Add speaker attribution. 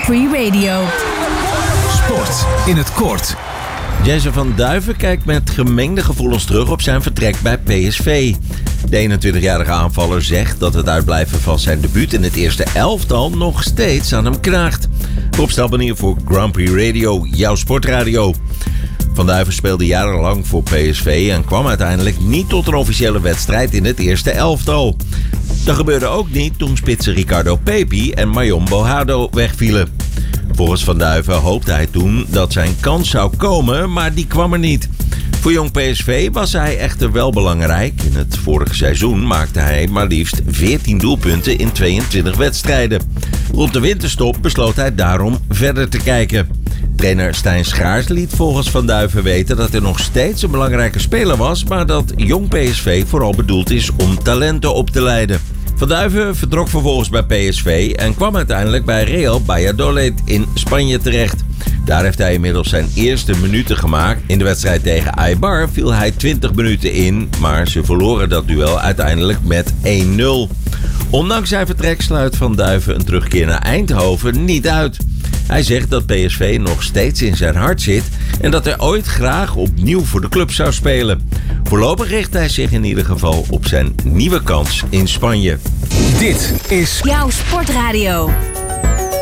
Speaker 1: Prix Radio.
Speaker 2: Sport in het kort.
Speaker 3: Jesse van Duiven kijkt met gemengde gevoelens terug op zijn vertrek bij PSV. De 21-jarige aanvaller zegt dat het uitblijven van zijn debuut in het eerste elftal nog steeds aan hem knaagt. Rob Stelbanier voor Grand Prix Radio, jouw sportradio. Van Duiven speelde jarenlang voor PSV en kwam uiteindelijk niet tot een officiële wedstrijd in het eerste elftal. Dat gebeurde ook niet toen spitsen Ricardo Pepi en Marion Bojado wegvielen. Volgens Van Duiven hoopte hij toen dat zijn kans zou komen, maar die kwam er niet. Voor jong PSV was hij echter wel belangrijk. In het vorige seizoen maakte hij maar liefst 14 doelpunten in 22 wedstrijden. Rond de winterstop besloot hij daarom verder te kijken. Trainer Stijn Schaars liet volgens Van Duiven weten dat hij nog steeds een belangrijke speler was, maar dat jong PSV vooral bedoeld is om talenten op te leiden. Van Duiven vertrok vervolgens bij PSV en kwam uiteindelijk bij Real Valladolid in Spanje terecht. Daar heeft hij inmiddels zijn eerste minuten gemaakt. In de wedstrijd tegen Eibar viel hij 20 minuten in, maar ze verloren dat duel uiteindelijk met 1-0. Ondanks zijn vertrek sluit Van Duiven een terugkeer naar Eindhoven niet uit. Hij zegt dat PSV nog steeds in zijn hart zit en dat hij ooit graag opnieuw voor de club zou spelen. Voorlopig richt hij zich in ieder geval op zijn nieuwe kans in Spanje.
Speaker 2: Dit is
Speaker 1: Jouw sportradio.